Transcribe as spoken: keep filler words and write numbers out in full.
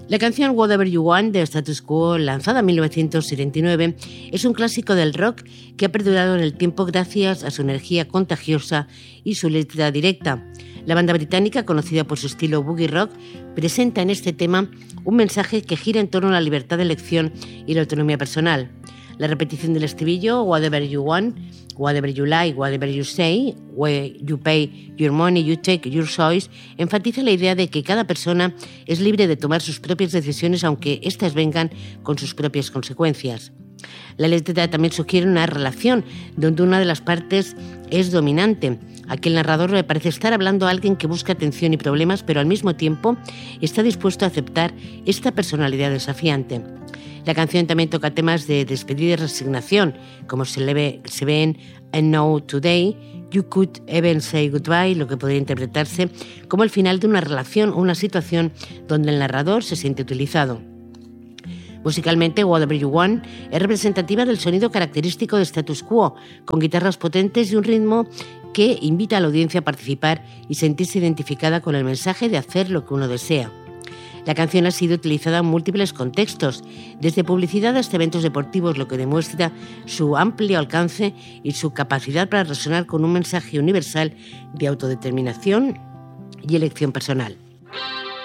La canción Whatever You Want de Status Quo, lanzada en mil novecientos setenta y nueve, es un clásico del rock que ha perdurado en el tiempo gracias a su energía contagiosa y su letra directa. La banda británica, conocida por su estilo boogie rock, presenta en este tema un mensaje que gira en torno a la libertad de elección y la autonomía personal. La repetición del estribillo, Whatever You Want, Whatever You Like, Whatever You Say, Where You Pay Your Money, You Take Your Choice, enfatiza la idea de que cada persona es libre de tomar sus propias decisiones aunque éstas vengan con sus propias consecuencias. La letra también sugiere una relación donde una de las partes es dominante. Aquí el narrador le parece estar hablando a alguien que busca atención y problemas, pero al mismo tiempo está dispuesto a aceptar esta personalidad desafiante. La canción también toca temas de despedida y resignación, como se, le ve, se ve en I Know Today, You Could Even Say Goodbye, lo que podría interpretarse como el final de una relación o una situación donde el narrador se siente utilizado. Musicalmente, Whatever You Want es representativa del sonido característico de Status Quo, con guitarras potentes y un ritmo que invita a la audiencia a participar y sentirse identificada con el mensaje de hacer lo que uno desea. La canción ha sido utilizada en múltiples contextos, desde publicidad hasta eventos deportivos, lo que demuestra su amplio alcance y su capacidad para resonar con un mensaje universal de autodeterminación y elección personal.